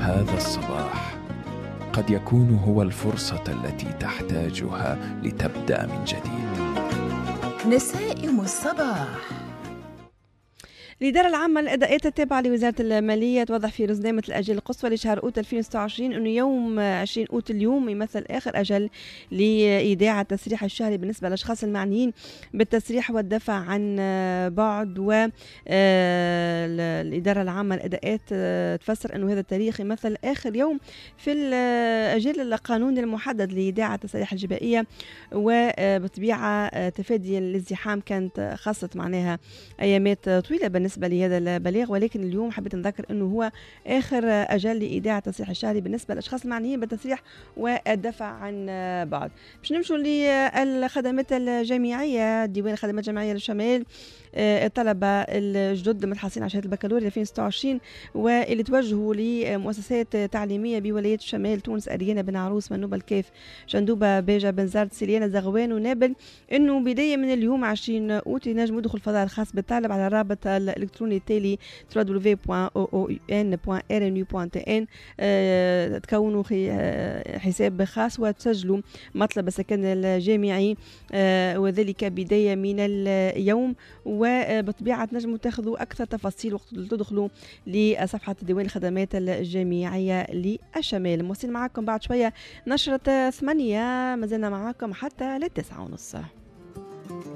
هذا الصباح قد يكون هو الفرصة التي تحتاجها لتبدأ من جديد. نسائم الصباح. الإدارة العامة للأداءات التابعة لوزارة المالية توضح في رزنامة الأجل القصوى لشهر أوت 2026 أنه يوم 20 أوت اليوم يمثل آخر أجل لإيداع التسريح الشهري بالنسبة للأشخاص المعنيين بالتسريح والدفع عن بعد. والإدارة العامة للأداءات تفسر أنه هذا التاريخ يمثل آخر يوم في الأجل القانوني المحدد لإيداع التسريح الجبائية، وبطبيعة تفادي الازدحام كانت خاصة معناها أيامات طويلة بالنسبة لهذا البلاغ، ولكن اليوم حبيت نذكر أنه هو آخر أجل لإيداع التسريح الشهري بالنسبة للأشخاص المعنيين بالتسريح والدفع عن بعد. باش نمشوا للخدمات الجامعية. ديوان الخدمات الجامعية للشمال الطلبة الجدد متحصلين على شهادة البكالوريا 2026 واللي توجهوا لمؤسسات تعليمية بولايات الشمال تونس، أريانا، بن عروس، منوبة، الكيف، شندوبة، باجة، بنزرت، سليانة، زغوان ونابل، انه بداية من اليوم 20 أوت ينجموا يدخلوا الفضاء الخاص بالطالب على الرابط الإلكتروني التالي www.oon.rnu.tn. تكونوا حساب خاص وتسجلوا مطلب السكن الجامعي وذلك بداية من اليوم. وبطبيعة تنجموا تاخذوا أكثر تفاصيل وقت تدخلوا لصفحة ديوان الخدمات الجامعية للشمال. موصلين معكم بعد شوية نشرة 8، مازلنا معكم حتى 9:30.